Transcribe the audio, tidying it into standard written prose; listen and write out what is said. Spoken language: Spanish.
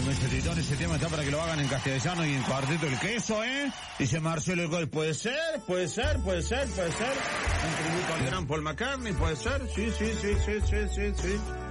dice Titón, ese tema está para que lo hagan en castellano y en cuarteto el queso, Dice Marcelo el Gol, puede ser. Un tributo al gran Paul McCartney, puede ser, sí.